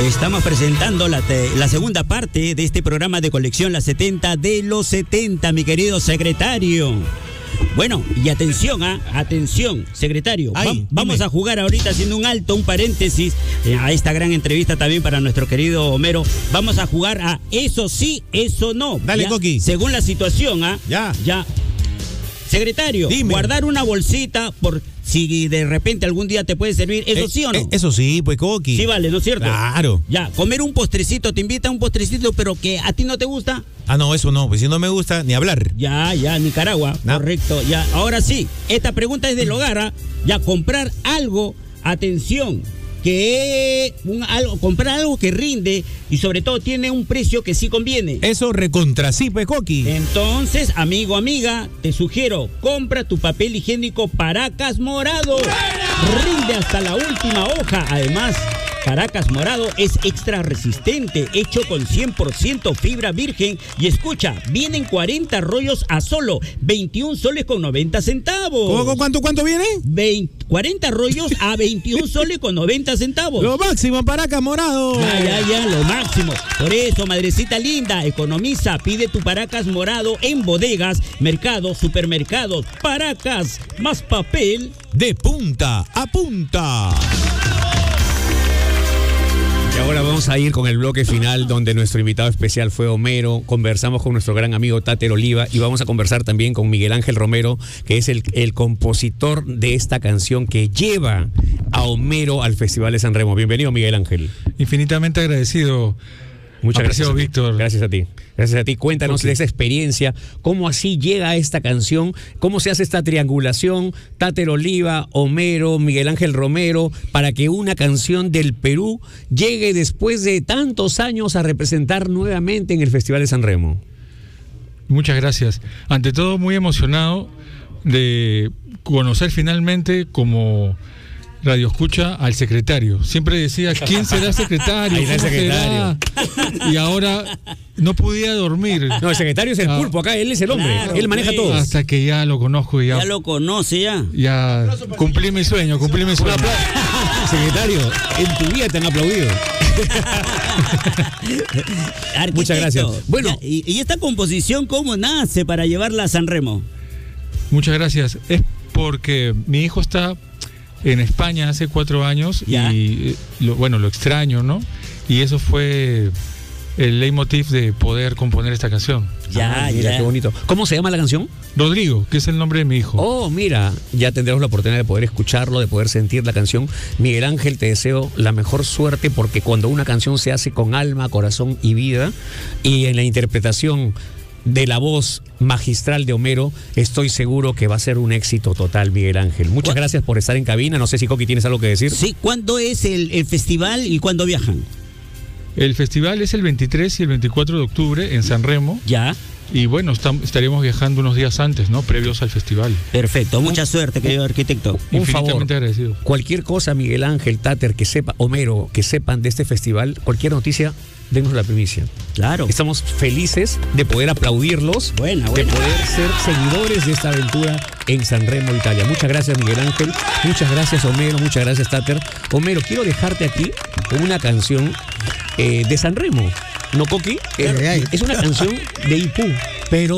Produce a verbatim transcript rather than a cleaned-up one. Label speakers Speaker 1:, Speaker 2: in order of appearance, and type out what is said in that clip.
Speaker 1: Estamos presentando la, te, la segunda parte de este programa de colección, la setenta de los setenta, mi querido secretario. Bueno, y atención, ¿ah? Atención, secretario.
Speaker 2: Ay,
Speaker 1: Va, vamos a jugar ahorita, haciendo un alto, un paréntesis, eh, a esta gran entrevista también para nuestro querido Homero. Vamos a jugar a eso sí, eso no.
Speaker 2: Dale,
Speaker 1: ya,
Speaker 2: Coqui.
Speaker 1: según la situación, ¿ah?
Speaker 2: Ya.
Speaker 1: Ya. Secretario,
Speaker 2: Dime.
Speaker 1: guardar una bolsita por si de repente algún día te puede servir, ¿eso
Speaker 2: Eh,
Speaker 1: sí o no?
Speaker 2: eh, eso sí, pues, Coqui.
Speaker 1: Sí vale, ¿no es cierto?
Speaker 2: Claro.
Speaker 1: Ya, comer un postrecito, te invita a un postrecito, pero que a ti no te gusta.
Speaker 2: Ah, no, eso no, pues si no me gusta, ni hablar.
Speaker 1: Ya, ya, Nicaragua,
Speaker 2: No.
Speaker 1: correcto. Ya, ahora sí, esta pregunta es del hogar, ¿ah? Ya, comprar algo, atención, que un, algo, comprar algo que rinde y sobre todo tiene un precio que sí conviene.
Speaker 2: Eso recontra sí, pues, Coqui.
Speaker 1: Entonces, amigo, amiga, te sugiero, compra tu papel higiénico Paracas Morado. Rinde hasta la última hoja. Además, Paracas Morado es extra resistente, hecho con cien por ciento fibra virgen. Y escucha, vienen cuarenta rollos a solo veintiún soles con noventa centavos.
Speaker 2: ¿Cómo, cuánto, cuánto viene?
Speaker 1: veinte, cuarenta rollos a veintiún soles con noventa centavos.
Speaker 2: Lo máximo, Paracas Morado.
Speaker 1: Ya, ya, ya, lo máximo. Por eso, madrecita linda, economiza, pide tu Paracas Morado en bodegas, mercados, supermercados. Paracas, más papel.
Speaker 2: De punta a punta.
Speaker 3: Y ahora vamos a ir con el bloque final, donde nuestro invitado especial fue Homero. Conversamos con nuestro gran amigo Tater Oliva y vamos a conversar también con Miguel Ángel Romero, que es el, el compositor de esta canción que lleva a Homero al Festival de San Remo. Bienvenido, Miguel Ángel.
Speaker 4: Infinitamente agradecido.
Speaker 3: Muchas gracias,
Speaker 4: Apreciado, Víctor.
Speaker 3: Gracias a ti. Gracias a ti. Cuéntanos
Speaker 4: Okay.
Speaker 3: de esa experiencia, cómo así llega esta canción, cómo se hace esta triangulación, Tater Oliva, Homero, Miguel Ángel Romero, para que una canción del Perú llegue después de tantos años a representar nuevamente en el Festival de San Remo.
Speaker 4: Muchas gracias. Ante todo, muy emocionado de conocer finalmente como radio escucha al secretario. Siempre decía, ¿quién será el secretario?
Speaker 3: Ahí está el
Speaker 4: ¿Cómo será? Y ahora no podía dormir.
Speaker 3: No, el secretario es el
Speaker 4: Ah.
Speaker 3: pulpo acá, él es el hombre,
Speaker 1: Claro,
Speaker 3: él maneja
Speaker 1: pues.
Speaker 3: todo.
Speaker 4: Hasta que ya lo conozco y ya,
Speaker 1: Ya lo conoce, ya.
Speaker 4: ya cumplí mi sueño, cumplí mi sueño.
Speaker 3: Secretario, en tu vida te han aplaudido.
Speaker 1: Arquitecto,
Speaker 3: Muchas gracias. Bueno.
Speaker 1: ya, y, y esta composición, ¿cómo nace para llevarla a San Remo?
Speaker 4: Muchas gracias. Es porque mi hijo está en España hace cuatro años
Speaker 1: Ya.
Speaker 4: y eh, lo, bueno, lo extraño, ¿no? Y eso fue el leitmotiv de poder componer esta canción.
Speaker 1: Ya,
Speaker 3: Ah, mira,
Speaker 1: ya.
Speaker 3: qué bonito. ¿Cómo se llama la canción?
Speaker 4: Rodrigo, que es el nombre de mi hijo.
Speaker 3: Oh, mira, ya tendremos la oportunidad de poder escucharlo, de poder sentir la canción. Miguel Ángel, te deseo la mejor suerte, porque cuando una canción se hace con alma, corazón y vida, y en la interpretación de la voz magistral de Homero, estoy seguro que va a ser un éxito total, Miguel Ángel. Muchas
Speaker 1: ¿Cuál?
Speaker 3: gracias por estar en cabina. No sé si Coqui tienes algo que decir.
Speaker 1: Sí, ¿cuándo es el, el festival y cuándo viajan?
Speaker 4: El festival es el veintitrés y el veinticuatro de octubre en San Remo.
Speaker 1: Ya,
Speaker 4: Y bueno, estam- estaremos viajando unos días antes, ¿no? Previos al festival.
Speaker 1: perfecto. Mucha suerte, querido arquitecto.
Speaker 3: Un
Speaker 4: Infinitamente
Speaker 3: favor.
Speaker 4: agradecido.
Speaker 3: Cualquier cosa, Miguel Ángel, Tater, que sepa, Homero, que sepan de este festival, cualquier noticia, denos la primicia.
Speaker 1: Claro.
Speaker 3: Estamos felices de poder aplaudirlos,
Speaker 1: Buena,
Speaker 3: de
Speaker 1: buena.
Speaker 3: poder ser seguidores de esta aventura en San Remo, Italia. Muchas gracias, Miguel Ángel. Muchas gracias, Homero. Muchas gracias, Tater. Homero, quiero dejarte aquí con una canción eh, de San Remo. ¿No, Coqui? Eh, es una canción de Ipú, pero